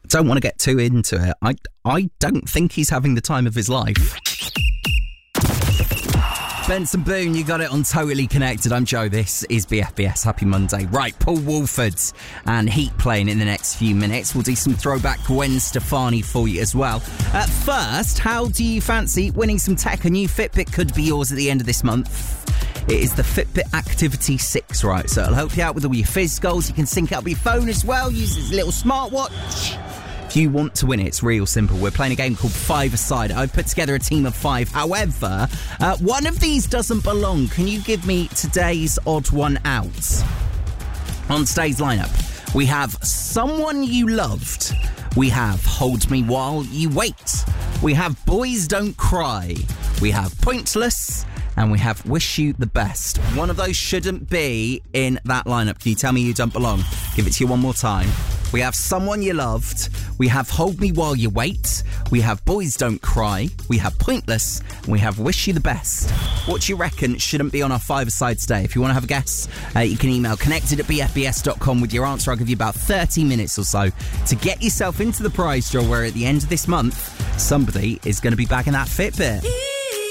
don't want to get too into it. I don't think he's having the time of his life. Benson Boone, you got it on Totally Connected. I'm Joe, this is BFBS. Happy Monday. Right, Paul Woolford and Heat playing in the next few minutes. We'll do some throwback Gwen Stefani for you as well. First, how do you fancy winning some tech? A new Fitbit could be yours at the end of this month. It is the Fitbit Activity 6, right? So it'll help you out with all your fizz goals. You can sync up your phone as well, use this little smartwatch. If you want to win it, it's real simple. We're playing a game called Five-A-Side. I've put together a team of 5. However, one of these doesn't belong. Can you give me today's odd one out? On today's lineup, we have Someone You Loved. We have Hold Me While You Wait. We have Boys Don't Cry. We have Pointless. And we have Wish You the Best. One of those shouldn't be in that lineup. Can you tell me you don't belong? Give it to you one more time. We have Someone You Loved. We have Hold Me While You Wait. We have Boys Don't Cry. We have Pointless. And we have Wish You the Best. What do you reckon shouldn't be on our Five-A-Side today? If you want to have a guess, you can email connected@bfbs.com with your answer. I'll give you about 30 minutes or so to get yourself into the prize draw where at the end of this month, somebody is going to be bagging that Fitbit.